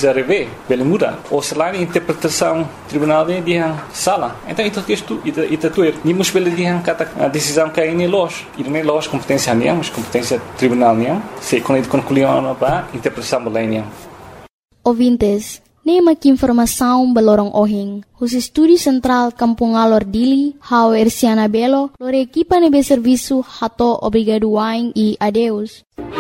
já revê, bem muda. Ou selain interpretação tribunal dia salah. Então itu texto itu tuer. Nimus bela dia kata decisão que ini los. Ini los competência niang, mas competência tribunal niang. Se quando concluiu apa interpretação lainnya. Ouvintes, nem que informação belorong ohing. Os Estúdio Central Kampung Alor Dili, hau Erciana Belo, lore equipa nebe serviço hato obrigado waing e adeus.